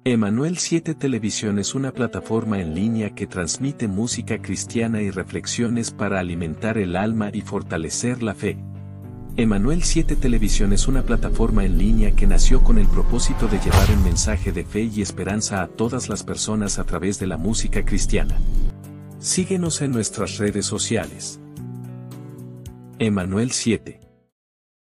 Emanuel 7 Televisión es una plataforma en línea que transmite música cristiana y reflexiones para alimentar el alma y fortalecer la fe. Emanuel 7 Televisión es una plataforma en línea que nació con el propósito de llevar un mensaje de fe y esperanza a todas las personas a través de la música cristiana. Síguenos en nuestras redes sociales. Emanuel 7.